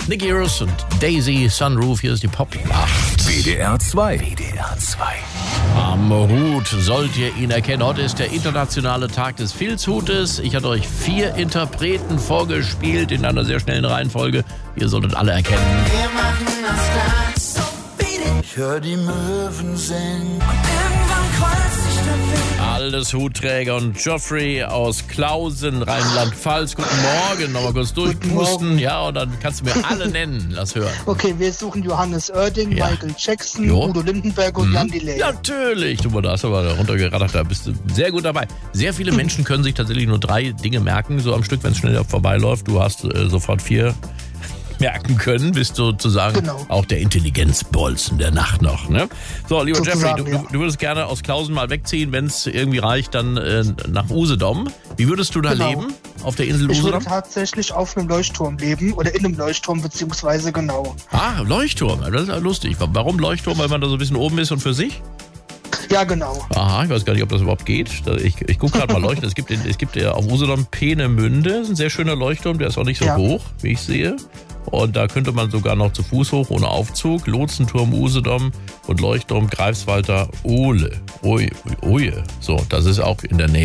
Nick Heroes und Daisy Sunroof, hier ist die Pop-Nacht. WDR 2. Am Hut sollt ihr ihn erkennen. Heute ist der internationale Tag des Filzhutes. Ich hatte euch 4 Interpreten vorgespielt in einer sehr schnellen Reihenfolge. Ihr solltet alle erkennen. Wir machen das Glas. Ich hör die Möwen singen. Und irgendwann kreuzt sich der Wind. Aldous Hutträger und Geoffrey aus Klausen, Rheinland-Pfalz. Guten Morgen, nochmal kurz durchpusten. Ja, und dann kannst du mir alle nennen. Lass hören. Okay, wir suchen Johannes Oerding, Ja. Michael Jackson, Jo. Udo Lindenberg und Jan Delay. Natürlich. Du, da hast du aber runtergerattert, da bist du sehr gut dabei. Sehr viele Menschen können sich tatsächlich nur 3 Dinge merken, so am Stück, wenn es schnell vorbeiläuft. Du hast sofort 4 merken können, bist sozusagen Genau. auch der Intelligenzbolzen der Nacht noch. Ne? So, lieber Sozusagen, Jeffrey, ja. du würdest gerne aus Klausen mal wegziehen, wenn es irgendwie reicht, dann nach Usedom. Wie würdest du da Genau. leben, auf der Insel Ich würde Usedom? tatsächlich auf einem Leuchtturm leben oder in einem Leuchtturm beziehungsweise genau. Ah, Leuchtturm, das ist ja lustig. Warum Leuchtturm? Weil man da so ein bisschen oben ist und für sich? Ja, genau. Aha, ich weiß gar nicht, ob das überhaupt geht. Ich gucke gerade mal Leuchten. Es gibt ja auf Usedom Peenemünde, das ist ein sehr schöner Leuchtturm, der ist auch nicht so Ja. hoch, wie ich sehe. Und da könnte man sogar noch zu Fuß hoch, ohne Aufzug. Lotsenturm Usedom und Leuchtturm Greifswalder Ohle. Oje. So, das ist auch in der Nähe.